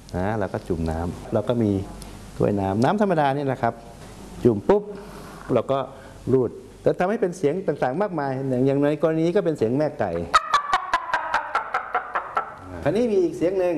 นะเราก็จุ่มน้ำเราก็มีถ้วยน้ำธรรมดานี่แหละครับจุ่มปุ๊บเราก็รูดแต่ทำให้เป็นเสียงต่างๆมากมายอย่างในกรณีก็เป็นเสียงแม่ไก่คราวนี้มีอีกเสียงหนึ่ง